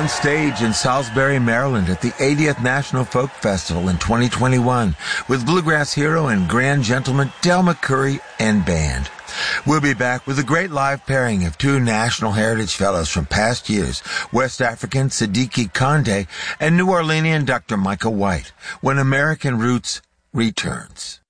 on stage in Salisbury, Maryland at the 80th National Folk Festival in 2021 with bluegrass hero and grand gentleman Del McCoury and band. We'll be back with a great live pairing of two National Heritage Fellows from past years, West African Siddiqui Konde and New Orleanian Dr. Micah White, when American Roots returns.